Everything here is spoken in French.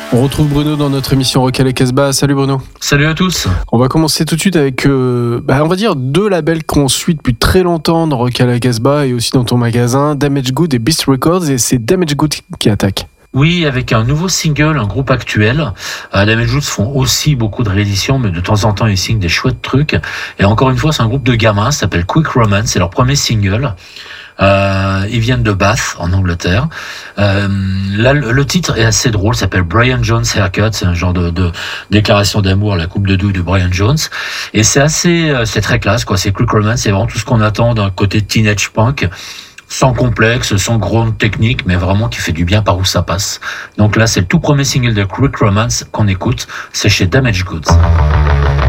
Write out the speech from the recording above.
On retrouve Bruno dans notre émission Rock à la Casbah. Salut Bruno. Salut à tous. On va commencer tout de suite avec, on va dire, deux labels qu'on suit depuis très longtemps dans Rock à la Casbah et aussi dans ton magasin, Damage Good et Beast Records, et c'est Damage Good qui attaque. Oui, avec un nouveau single, un groupe actuel. Damage Goods font aussi beaucoup de rééditions, mais de temps en temps, ils signent des chouettes trucs. Et encore une fois, c'est un groupe de gamins, ça s'appelle Quick Romance, c'est leur premier single. Ils viennent de Bath, en Angleterre. Là, le titre est assez drôle, ça s'appelle Brian Jones Haircut, c'est un genre de déclaration d'amour, la coupe de douille de Brian Jones. Et c'est très classe, quoi. C'est Quick Romance, c'est vraiment tout ce qu'on attend d'un côté teenage punk, sans complexe, sans grande technique, mais vraiment qui fait du bien par où ça passe. Donc là, c'est le tout premier single de Quick Romance qu'on écoute, c'est chez Damage Goods.